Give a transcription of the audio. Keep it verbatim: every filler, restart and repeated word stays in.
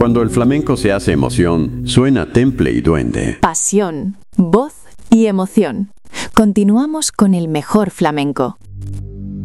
Cuando el flamenco se hace emoción, suena temple y duende. Pasión, voz y emoción. Continuamos con el mejor flamenco.